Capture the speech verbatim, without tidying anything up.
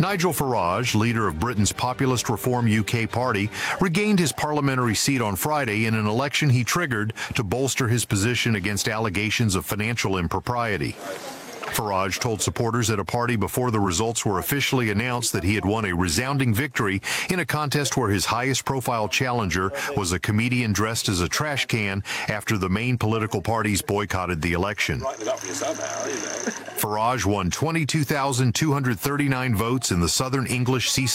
Nigel Farage, leader of Britain's Populist Reform U K party, regained his parliamentary seat on Friday in an election he triggered to bolster his position against allegations of financial impropriety. Farage told supporters at a party before the results were officially announced that he had won a resounding victory in a contest where his highest-profile challenger was a comedian dressed as a trash can after the main political parties boycotted the election. Farage won twenty-two thousand two hundred thirty-nine votes in the Southern English Seaside